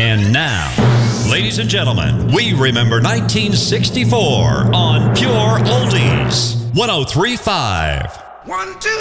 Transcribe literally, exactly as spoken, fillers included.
And now, ladies and gentlemen, we remember nineteen sixty-four on Pure Oldies, one oh three point five. One, two.